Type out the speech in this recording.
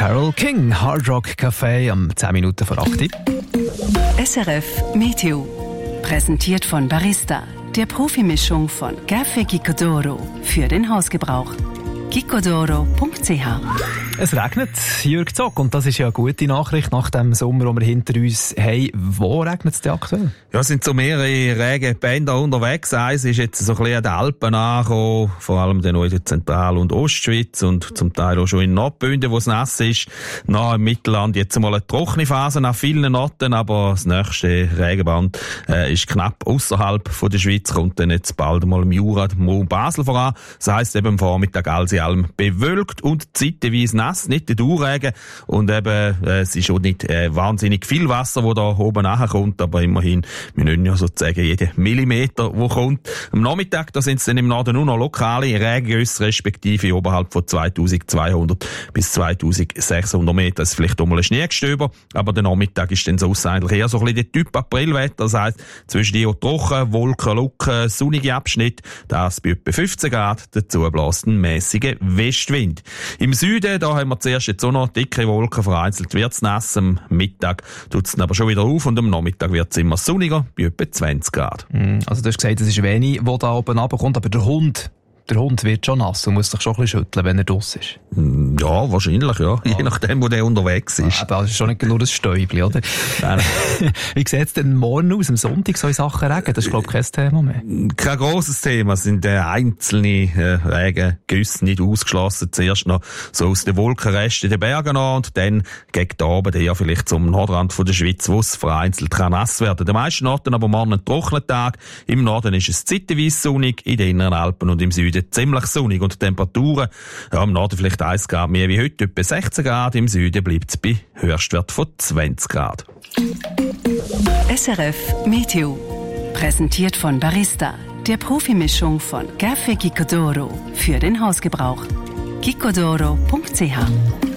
Carole King, Hard Rock Café, am 10 Minuten vor 8 Uhr. SRF Meteo. Präsentiert von Barista, der Profimischung von Café Gicodoro für den Hausgebrauch. gicodoro.ch. Es regnet, Jürg Zock, und das ist ja eine gute Nachricht nach dem Sommer, den wir hinter uns haben. Wo regnet es denn aktuell? Ja, es sind so mehrere Regenbänder unterwegs. Eins ist jetzt so ein bisschen an den Alpen angekommen, vor allem dann auch in der Zentral- und Ostschweiz und zum Teil auch schon in Nordbünden, wo es nass ist. Nach im Mittelland jetzt mal eine trockene Phase nach vielen Orten, aber das nächste Regenband ist knapp außerhalb der Schweiz, kommt dann jetzt bald mal im Jura, im Raum Basel voran. Das heisst eben am Vormittag alles in allem bewölkt und zeitweise nass, nicht der Dauerregen, und eben es ist auch nicht wahnsinnig viel Wasser, das da oben nachkommt, aber immerhin, wir nennen ja sozusagen jeden Millimeter, der kommt. Am Nachmittag, da sind es dann im Norden nur noch lokale Regengüsse, respektive oberhalb von 2200 bis 2600 Meter. Das ist vielleicht auch mal ein Schneegestöber, aber der Nachmittag ist dann so eigentlich eher so ein bisschen der Typ Aprilwetter, das heisst, zwischen die trocken, Wolken, Lucken, sonnige Abschnitt, das bei etwa 15 Grad, dazu bläst ein mäßiger Westwind. Im Süden, da haben wir zuerst jetzt auch noch dicke Wolken, vereinzelt wird es nass, am Mittag tut es dann aber schon wieder auf und am Nachmittag wird es immer sonniger, bei etwa 20 Grad. Also du hast gesagt, es ist wenig, was da oben runterkommt, aber der Hund wird schon nass und muss sich schon ein bisschen schütteln, wenn er draus ist. Ja, wahrscheinlich, ja. Je nachdem, wo der unterwegs ist. Das ist schon nicht nur ein Stäubchen, oder? Wie sieht es denn morgen aus, am Sonntag, so in Sachen Regen? Das ist, glaube ich, kein Thema mehr. Kein grosses Thema. Es sind einzelne Regengüsse nicht ausgeschlossen. Zuerst noch so aus den Wolkenresten der Berge an und dann gegen den Abend eher vielleicht zum Nordrand von der Schweiz, wo es vereinzelt kann nass werden. Den meisten Orten aber morgen ein trockener Tag. Im Norden ist es zeitweise sonnig, in den inneren Alpen und im Süden ziemlich sonnig. Und die Temperaturen, ja, im Norden vielleicht 1 Grad mehr wie heute, etwa 16 Grad. Im Süden bleibt es bei Höchstwert von 20 Grad. SRF Meteo. Präsentiert von Barista, der Profimischung von Café Gicodoro für den Hausgebrauch. gicodoro.ch.